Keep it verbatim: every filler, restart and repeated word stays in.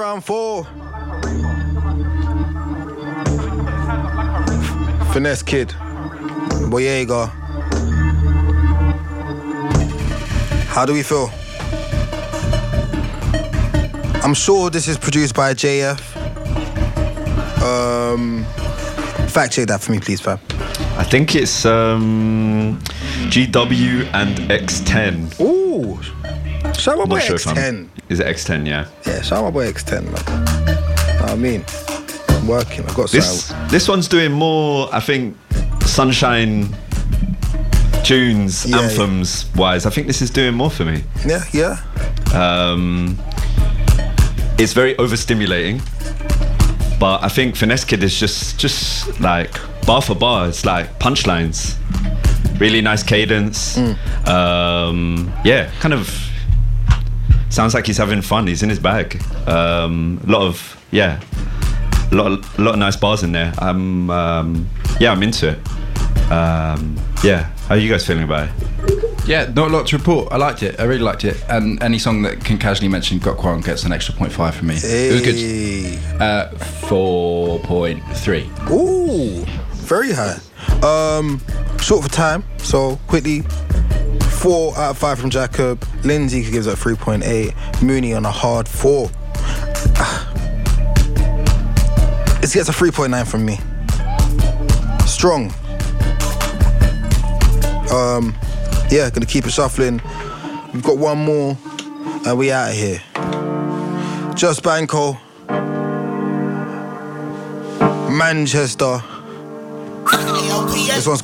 Round four. Finesse Kid. Boyega. How do we feel? I'm sure this is produced by J F. Um, fact check that for me, please, fam. I think it's um, G W and X ten. Ooh. Shout out my boy Sure X ten. Is it X ten, yeah? Yeah, shout out my boy X ten, man. Know what I mean, I'm working. I've got This something. this one's doing more, I think, Sunshine tunes, Yeah, anthems yeah. wise. I think this is doing more for me. Yeah, yeah. Um, it's very overstimulating, but I think Finesse Kid is just just like bar for bar. It's like punchlines, really nice cadence. Mm. Um, yeah, kind of sounds like he's having fun. He's in his bag. Um, a lot of yeah, a lot of, a lot of nice bars in there. I'm um, yeah, I'm into it. Um, yeah, how are you guys feeling about it? Yeah, not a lot to report. I liked it. I really liked it. And any song that can casually mention Got Kwan gets an extra point five from me. Hey. It was good. Uh, four point three. Ooh, very high. Um, short for time, so quickly. Four out of five from Jacob. Lindsay gives it three point eight. Mooney on a hard four. This gets a three point nine from me. Strong. Um, yeah, gonna keep it shuffling. We've got one more, and we out of here. Just Banco, Manchester. This one's